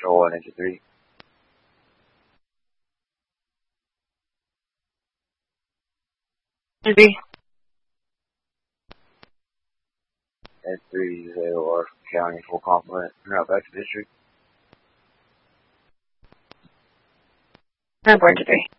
Control 1, Engine 3. Maybe. N3 AOR County, full complement. Route back to district. I'm born to 3.